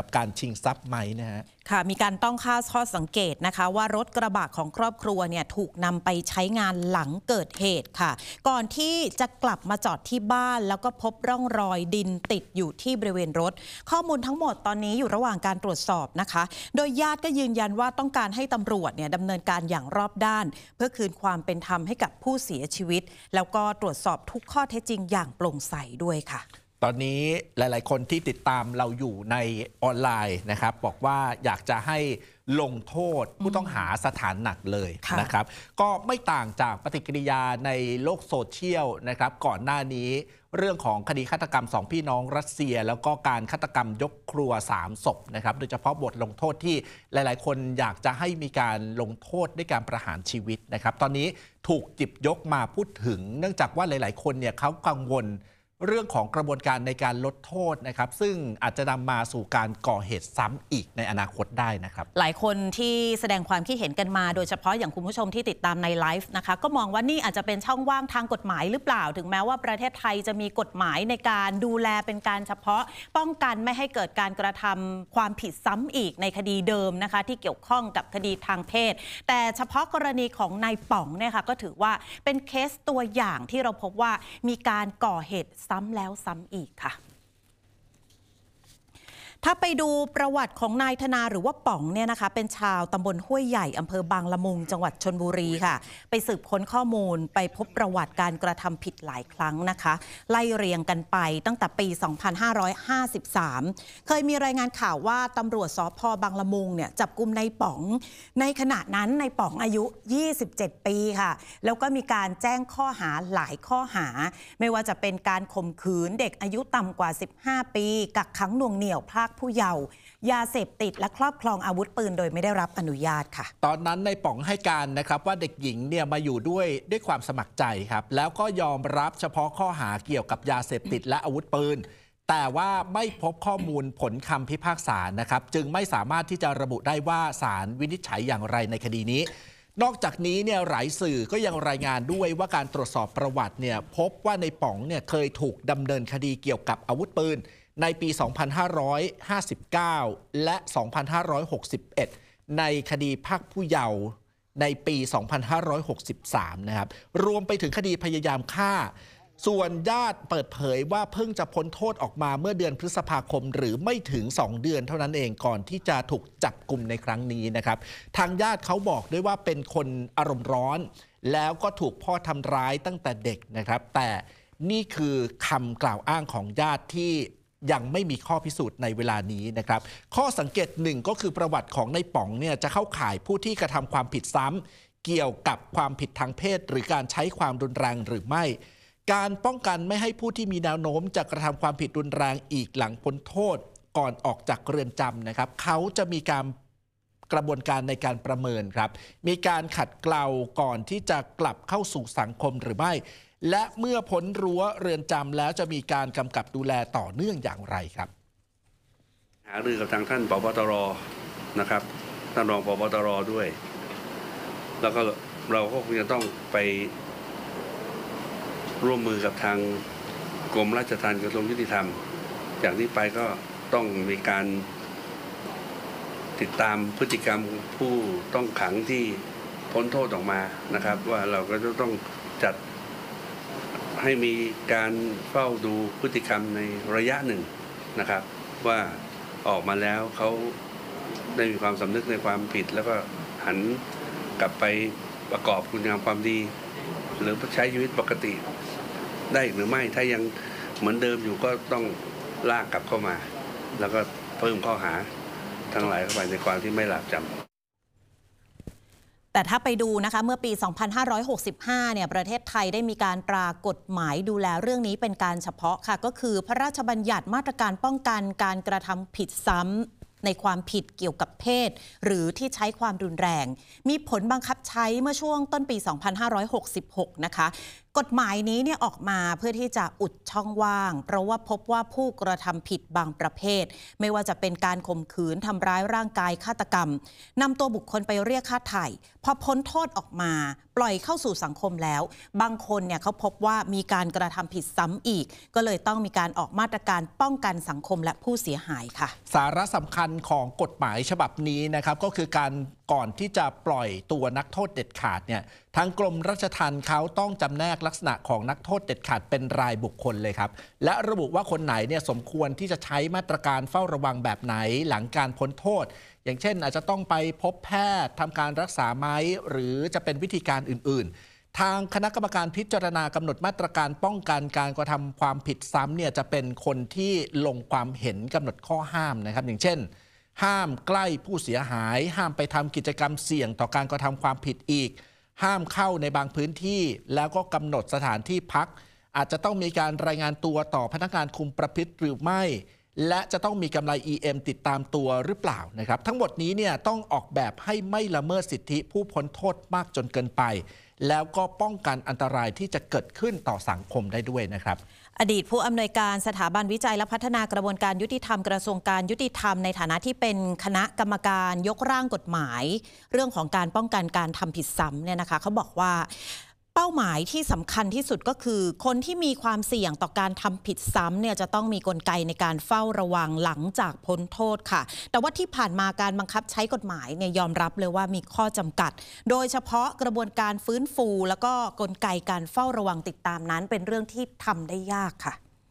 การชิงทรัพย์ไหมนะฮะค่ะมีการต้องข้อสังเกตนะคะว่ารถกระบะของครอบครัวเนี่ยถูกนำไปใช้งานหลังเกิดเหตุค่ะก่อนที่จะกลับมาจอดที่บ้านแล้วก็พบร่องรอยดินติดอยู่ที่บริเวณรถข้อมูลทั้งหมดตอนนี้อยู่ระหว่างการตรวจสอบนะคะโดยญาติก็ยืนยันว่าต้องการให้ตำรวจเนี่ยดำเนินการอย่างรอบด้านเพื่อคืนความเป็นธรรมให้กับผู้เสียชีวิตแล้วก็ตรวจสอบทุกข้อเท็จจริงอย่างโปร่งใสด้วยค่ะตอนนี้หลายๆคนที่ติดตามเราอยู่ในออนไลน์นะครับบอกว่าอยากจะให้ลงโทษผู้ต้องหาสถานหนักเลยนะครับก็ไม่ต่างจากปฏิกิริยาในโลกโซเชียลนะครับก่อนหน้านี้เรื่องของคดีฆาตกรรม2พี่น้องรัสเซียแล้วก็การฆาตกรรมยกครัว3ศพนะครับโดยเฉพาะบทลงโทษที่หลายๆคนอยากจะให้มีการลงโทษด้วยการประหารชีวิตนะครับตอนนี้ถูกหยิบยกมาพูดถึงเนื่องจากว่าหลายๆคนเนี่ยเขากังวลเรื่องของกระบวนการในการลดโทษนะครับซึ่งอาจจะนำมาสู่การก่อเหตุซ้ำอีกในอนาคตได้นะครับหลายคนที่แสดงความคิดเห็นกันมาโดยเฉพาะอย่างคุณผู้ชมที่ติดตามในไลฟ์นะคะก็มองว่านี่อาจจะเป็นช่องว่างทางกฎหมายหรือเปล่าถึงแม้ว่าประเทศไทยจะมีกฎหมายในการดูแลเป็นการเฉพาะป้องกันไม่ให้เกิดการกระทำความผิดซ้ำอีกในคดีเดิมนะคะที่เกี่ยวข้องกับคดีทางเพศแต่เฉพาะกรณีของนายป๋องเนี่ยค่ะก็ถือว่าเป็นเคสตัวอย่างที่เราพบว่ามีการก่อเหตุซ้ำแล้วซ้ำอีกค่ะถ้าไปดูประวัติของนายธนาหรือว่าป๋องเนี่ยนะคะเป็นชาวตำบลห้วยใหญ่อำเภอบางละมุงจังหวัดชลบุรีค่ะไปสืบค้นข้อมูลไปพบประวัติการกระทำผิดหลายครั้งนะคะไล่เรียงกันไปตั้งแต่ปี 2553 เคยมีรายงานข่าวว่าตำรวจสภ.บางละมุงเนี่ยจับกุมนายป๋องในขณะนั้นนายป๋องอายุ 27 ปีค่ะแล้วก็มีการแจ้งข้อหาหลายข้อหาไม่ว่าจะเป็นการข่มขืนเด็กอายุต่ำกว่า 15 ปีกักขังหน่วงเหนี่ยวพรากผู้เยาว์ยาเสพติดและครอบครองอาวุธปืนโดยไม่ได้รับอนุญาตค่ะตอนนั้นนายป๋องให้การนะครับว่าเด็กหญิงเนี่ยมาอยู่ด้วยความสมัครใจครับแล้วก็ยอมรับเฉพาะข้อหาเกี่ยวกับยาเสพติดและอาวุธปืนแต่ว่าไม่พบข้อมูลผลคำพิพากษานะครับจึงไม่สามารถที่จะระบุได้ว่าศาลวินิจฉัยอย่างไรในคดีนี้นอกจากนี้เนี่ยหลายสื่อก็ยังรายงานด้วยว่าการตรวจสอบประวัติเนี่ยพบว่าในป๋องเนี่ยเคยถูกดำเนินคดีเกี่ยวกับอาวุธปืนในปี 2559 และ 2561 ในคดีพรากผู้เยาว์ในปี 2563 นะครับรวมไปถึงคดีพยายามฆ่าส่วนญาติเปิดเผยว่าเพิ่งจะพ้นโทษออกมาเมื่อเดือนพฤษภาคมหรือไม่ถึง2 เดือนเท่านั้นเองก่อนที่จะถูกจับกุมในครั้งนี้นะครับทางญาติเขาบอกด้วยว่าเป็นคนอารมณ์ร้อนแล้วก็ถูกพ่อทำร้ายตั้งแต่เด็กนะครับแต่นี่คือคำกล่าวอ้างของญาติที่ยังไม่มีข้อพิสูจน์ในเวลานี้นะครับข้อสังเกตหนึ่งก็คือประวัติของนายป๋องเนี่ยจะเข้าข่ายผู้ที่กระทำความผิดซ้ำเกี่ยวกับความผิดทางเพศหรือการใช้ความรุนแรงหรือไม่การป้องกันไม่ให้ผู้ที่มีแนวโน้มจะกระทำความผิดรุนแรงอีกหลังพ้นโทษก่อนออกจากเรือนจำนะครับเขาจะมีการกระบวนการในการประเมินครับมีการขัดเกลาก่อนที่จะกลับเข้าสู่สังคมหรือไม่และเมื่อพ้นรั้วเรือนจำแล้วจะมีการกำกับดูแลต่อเนื่องอย่างไรครับหารือกับทางท่านผบ.ตร.นะครับท่านรองผบ.ตร.ด้วยแล้วก็เราก็คงจะต้องไปร่วมมือกับทางกรมราชทัณฑ์กระทรวงยุติธรรมจากนี้ไปก็ต้องมีการติดตามพฤติกรรมผู้ต้องขังที่พ้นโทษออกมานะครับว่าเราก็จะต้องจัดให้มีการเฝ้าดูพฤติกรรมในระยะหนึ่งนะครับว่าออกมาแล้วเขาได้มีความสำนึกในความผิดแล้วก็หันกลับไปประกอบคุณงามความดีหรือใช้ชีวิตปกติได้หรือไม่ถ้ายังเหมือนเดิมอยู่ก็ต้องลากกลับเข้ามาแล้วก็เพิ่มข้อหาทั้งหลายเข้าไปในความที่ไม่หลาบจำแต่ถ้าไปดูนะคะเมื่อปี 2565 เนี่ยประเทศไทยได้มีการตรากฎหมายดูแลเรื่องนี้เป็นการเฉพาะค่ะก็คือพระราชบัญญัติมาตรการป้องกันการกระทำผิดซ้ำในความผิดเกี่ยวกับเพศหรือที่ใช้ความรุนแรงมีผลบังคับใช้เมื่อช่วงต้นปี 2566 นะคะกฎหมายนี้เนี่ยออกมาเพื่อที่จะอุดช่องว่างเพราะว่าพบว่าผู้กระทำผิดบางประเภทไม่ว่าจะเป็นการข่มขืนทำร้ายร่างกายฆาตกรรมนำตัวบุคคลไปเรียกค่าไถ่พอพ้นโทษออกมาปล่อยเข้าสู่สังคมแล้วบางคนเนี่ยเขาพบว่ามีการกระทำผิดซ้ำอีกก็เลยต้องมีการออกมาตรการป้องกันสังคมและผู้เสียหายค่ะสาระสำคัญของกฎหมายฉบับนี้นะครับก็คือการก่อนที่จะปล่อยตัวนักโทษเด็ดขาดเนี่ยทางกรมราชทัณฑ์เขาต้องจำแนกลักษณะของนักโทษเด็ดขาดเป็นรายบุคคลเลยครับและระบุว่าคนไหนเนี่ยสมควรที่จะใช้มาตรการเฝ้าระวังแบบไหนหลังการพ้นโทษอย่างเช่นอาจจะต้องไปพบแพทย์ทำการรักษาไหมหรือจะเป็นวิธีการอื่นๆทางคณะกรรมการพิจารณากำหนดมาตรการป้องกันการกระทำความผิดซ้ำเนี่ยจะเป็นคนที่ลงความเห็นกำหนดข้อห้ามนะครับอย่างเช่นห้ามใกล้ผู้เสียหายห้ามไปทำกิจกรรมเสี่ยงต่อการกระทำความผิดอีกห้ามเข้าในบางพื้นที่แล้วก็กำหนดสถานที่พักอาจจะต้องมีการรายงานตัวต่อพนักงานคุมประพฤติหรือไม่และจะต้องมีกำไร EM ติดตามตัวหรือเปล่านะครับทั้งหมดนี้เนี่ยต้องออกแบบให้ไม่ละเมิดสิทธิผู้พ้นโทษมากจนเกินไปแล้วก็ป้องกันอันตรายที่จะเกิดขึ้นต่อสังคมได้ด้วยนะครับอดีตผู้อำนวยการสถาบันวิจัยและพัฒนากระบวนการยุติธรรมกระทรวงการยุติธรรมในฐานะที่เป็นคณะกรรมการยกร่างกฎหมายเรื่องของการป้องกันการทำผิดซ้ำเนี่ยนะคะเขาบอกว่าเป้าหมายที่สำคัญที่สุดก็คือคนที่มีความเสี่ยงต่อการทำผิดซ้ำเนี่ยจะต้องมีกลไกในการเฝ้าระวังหลังจากพ้นโทษค่ะแต่ว่าที่ผ่านมาการบังคับใช้กฎหมายเนี่ยยอมรับเลยว่ามีข้อจำกัดโดยเฉพาะกระบวนการฟื้นฟูแล้วก็กลไกการเฝ้าระวังติดตามนั้นเป็นเรื่องที่ทำได้ยากค่ะ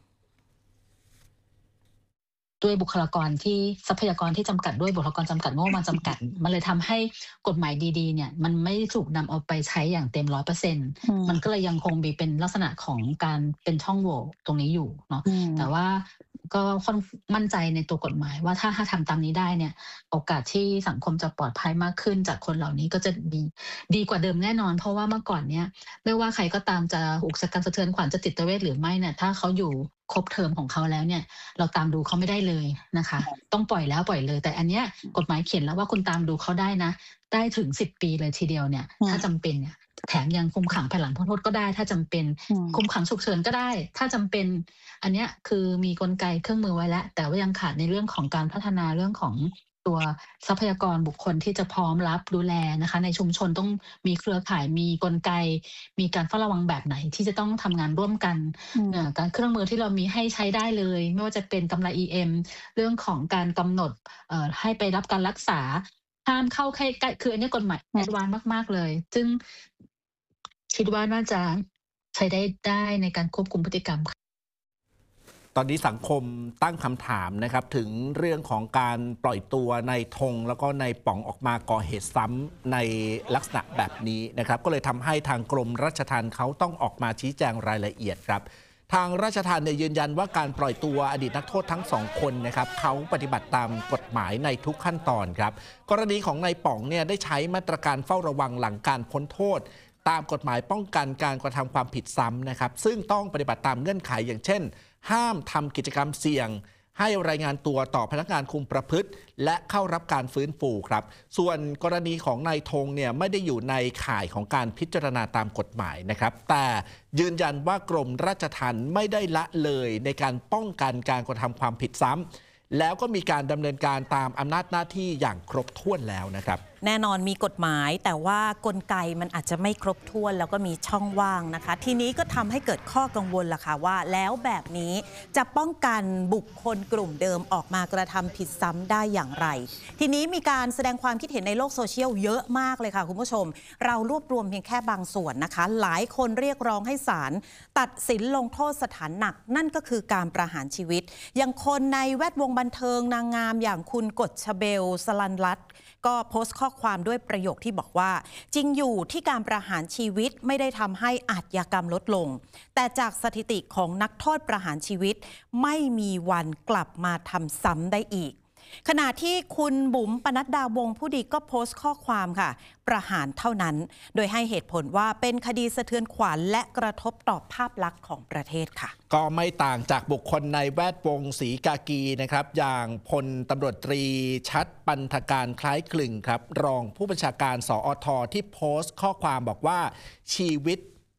ด้วยบุคลากรที่ทรัพยากรที่จำกัดด้วยบุคลากรจำกัดงบประมาณจำกัดมันเลยทำให้กฎหมายดีๆเนี่ยมันไม่ถูกนำเอาไปใช้อย่างเต็ม 100% มันก็เลยยังคงมีเป็นลักษณะของการเป็นช่องโหว่ตรงนี้อยู่เนาะแต่ว่าก็ค่อนมั่นใจในตัวกฎหมายว่าถ้าทำตามนี้ได้เนี่ยโอกาสที่สังคมจะปลอดภัยมากขึ้นจากคนเหล่านี้ก็จะดีกว่าเดิมแน่นอนเพราะว่าเมื่อก่อนเนี่ยไม่ว่าใครก็ตามจะอุกชะกันสะเทือนขวัญจะจิตเวชหรือไม่เนี่ยถ้าเขาอยู่ครบเทอมของเขาแล้วเนี่ยเราตามดูเขาไม่ได้เลยนะคะต้องปล่อยแล้วปล่อยเลยแต่อันเนี้ยกฎหมายเขียนแล้วว่าคุณตามดูเขาได้นะได้ถึง10 ปีเลยทีเดียวเนี่ยถ้าจำเป็นเนี่ยแถมยังคุมขังภายหลังพ้นโทษก็ได้ถ้าจำเป็นคุมขังฉุกเฉินก็ได้ถ้าจำเป็นอันเนี้ยคือมีกลไกเครื่องมือไว้แล้วแต่ว่ายังขาดในเรื่องของการพัฒนาเรื่องของตัวทรัพยากรบุคคลที่จะพร้อมรับดูแลนะคะในชุมชนต้องมีเครือข่ายมีกลไกมีการเฝ้าระวังแบบไหนที่จะต้องทำงานร่วมกันการเครื่องมือที่เรามีให้ใช้ได้เลยไม่ว่าจะเป็นกำไร EM เรื่องของการกำหนดให้ไปรับการรักษาห้ามเข้าใกล้คืออันนี้กฎหมายแอดวานซ์มากๆเลยซึ่งคิดว่าน่าจะใช้ได้ในการควบคุมพฤติกรรมตอนนี้สังคมตั้งคำถามนะครับถึงเรื่องของการปล่อยตัวในธงแล้วก็ในป๋องออกมาก่อเหตุซ้ำในลักษณะแบบนี้นะครับก็เลยทำให้ทางกรมราชทัณฑ์เขาต้องออกมาชี้แจงรายละเอียดครับทางราชทัณฑ์ยืนยันว่าการปล่อยตัวอดีตนักโทษทั้ง2 คนนะครับเขาปฏิบัติตามกฎหมายในทุกขั้นตอนครับกรณีของนายป๋องเนี่ยได้ใช้มาตรการเฝ้าระวังหลังการพ้นโทษตามกฎหมายป้องกันการกระทำความผิดซ้ำนะครับซึ่งต้องปฏิบัติตามเงื่อนไขอย่างเช่นห้ามทำกิจกรรมเสี่ยงให้รายงานตัวต่อพนักงานคุมประพฤติและเข้ารับการฟื้นฟูครับส่วนกรณีของนายธงเนี่ยไม่ได้อยู่ในข่ายของการพิจารณาตามกฎหมายนะครับแต่ยืนยันว่ากรมราชทัณฑ์ไม่ได้ละเลยในการป้องกันการกระทำความผิดซ้ำแล้วก็มีการดำเนินการตามอำนาจหน้าที่อย่างครบถ้วนแล้วนะครับแน่นอนมีกฎหมายแต่ว่ากลไกมันอาจจะไม่ครบถ้วนแล้วก็มีช่องว่างนะคะทีนี้ก็ทำให้เกิดข้อกังวลล่ะค่ะว่าแล้วแบบนี้จะป้องกันบุคคลกลุ่มเดิมออกมากระทำผิดซ้ำได้อย่างไรทีนี้มีการแสดงความคิดเห็นในโลกโซเชียลเยอะมากเลยค่ะคุณผู้ชมเรารวบรวมเพียงแค่บางส่วนนะคะหลายคนเรียกร้องให้ศาลตัดสินลงโทษสถานหนักนั่นก็คือการประหารชีวิตอย่างคนในแวดวงบันเทิงนางงามอย่างคุณกฎชเบลสลันรัตน์ก็โพสต์ข้อความด้วยประโยคที่บอกว่าจริงอยู่ที่การประหารชีวิตไม่ได้ทำให้อาชญากรรมลดลงแต่จากสถิติของนักโทษประหารชีวิตไม่มีวันกลับมาทำซ้ำได้อีกขณะที่คุณบุ๋มปนัดดาวงผู้ดีก็โพสต์ข้อความค่ะประหารเท่านั้นโดยให้เหตุผลว่าเป็นคดีสะเทือนขวัญและกระทบต่อภาพลักษณ์ของประเทศค่ะก็ไม่ต่างจากบุคคลในแวดวงศรีกากีนะครับอย่างพลตำรวจตรีชัดปันธการคล้ายคลึงครับรองผู้บัญชาการสอท.ที่โพสต์ข้อความบอกว่าชีวิต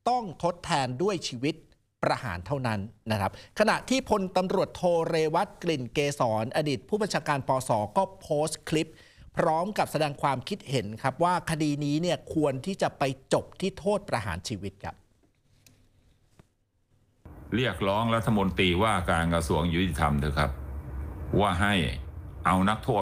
ต้องทดแทนด้วยชีวิตประหารเท่านั้นนะครับขณะที่พลตำรวจโทเรวัตกลิ่นเกษรอดีตผู้บัญชาการปส.ก็โพสต์คลิปพร้อมกับแสดงความคิดเห็นครับว่าคดีนี้เนี่ยควรที่จะไปจบที่โทษประหารชีวิตครับเรียกร้องรัฐมนตรีว่าการกระทรวงยุติธรรมเถอะครับว่าให้เอานักโทษ